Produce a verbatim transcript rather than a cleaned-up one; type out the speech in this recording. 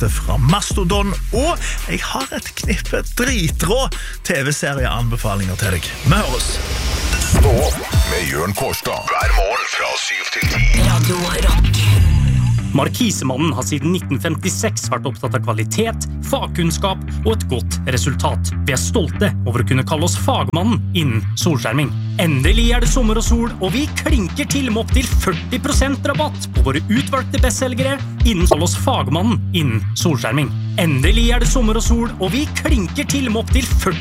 nyheter fra Mastodon, og jeg har et knippe dritrå T V-serieanbefalinger til deg. Vi høres. Stå opp med Jørn Kårstad. Hver morgen fra syv til ti. Radio Rock. Markisemannen har siden nitten femtiseks vært opptatt av kvalitet, fagkunnskap og et godt resultat. Vi er stolte over å kunne kalle oss fagmannen innen solskjerming. Endelig er det sommer og sol, og vi klinker til med opp til førti prosent rabatt på våre utvalgte bestselgere innen kalle oss fagmannen innen solskjerming. Endelig er det sommer og sol, og vi klinker til med opp til førti